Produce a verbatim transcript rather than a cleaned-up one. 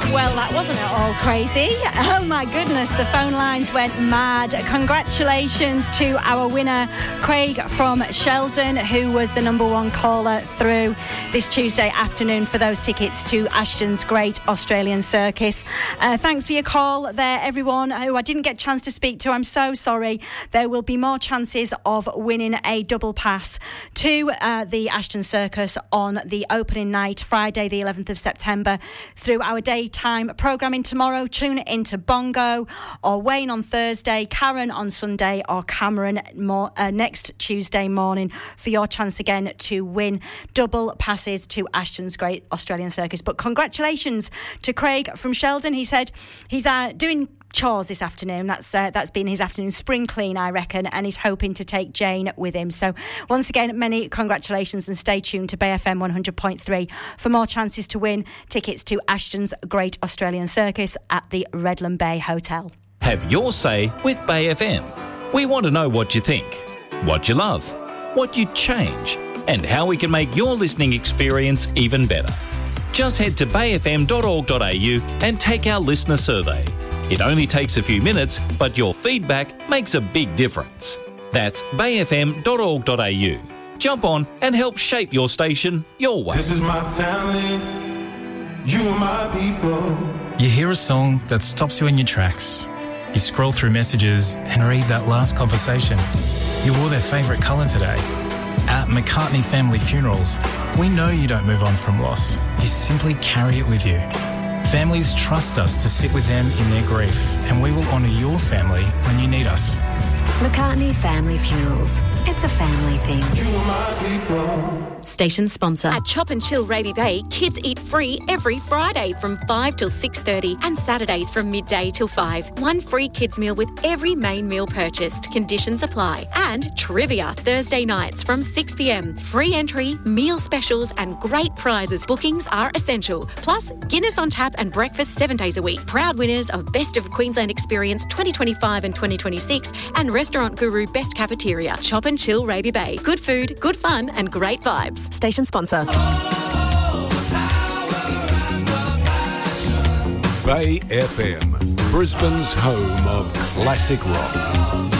Well, that wasn't at all crazy. Oh my goodness, the phone lines went mad. Congratulations to our winner, Craig from Sheldon, who was the number one caller through this Tuesday afternoon for those tickets to Ashton's Great Australian Circus. Uh, thanks for your call there, everyone who I didn't get a chance to speak to. I'm so sorry. There will be more chances of winning a double pass to uh, the Ashton Circus on the opening night, Friday the eleventh of September, through our daytime programming tomorrow. Tune into Bongo or Wayne on Thursday, Karen on Sunday, or Cameron more, uh, next Tuesday morning for your chance again to win double passes to Ashton's Great Australian Circus. But congratulations to Craig from Sheldon. He said he's uh, doing chores this afternoon. That's uh, that's been his afternoon spring clean, I reckon, and he's hoping to take Jane with him. So once again, many congratulations, and stay tuned to Bay F M one hundred point three for more chances to win tickets to Ashton's Great Australian Circus at the Redland Bay Hotel. Have your say with Bay F M. We want to know what you think, what you love, what you'd change, and how we can make your listening experience even better. Just head to bay f m dot org dot a u and take our listener survey. It only takes a few minutes, but your feedback makes a big difference. That's bay f m dot org dot a u. Jump on and help shape your station your way. This is my family, you are my people. You hear a song that stops you in your tracks. You scroll through messages and read that last conversation. You wore their favourite colour today. At McCartney Family Funerals, we know you don't move on from loss. You simply carry it with you. Families trust us to sit with them in their grief, and we will honour your family when you need us. McCartney Family Funerals. It's a family thing. You are my people. Station sponsor. At Chop and Chill Raby Bay, kids eat free every Friday from five till six thirty and Saturdays from midday till five. One free kids meal with every main meal purchased. Conditions apply. And trivia Thursday nights from six p m. Free entry, meal specials and great prizes. Bookings are essential. Plus, Guinness on tap and breakfast seven days a week. Proud winners of Best of Queensland Experience twenty twenty-five and twenty twenty-six and Restaurant Guru Best Cafeteria. Chop and Chill Raby Bay. Good food, good fun and great vibes. Station sponsor. Bay F M, Brisbane's home of classic rock.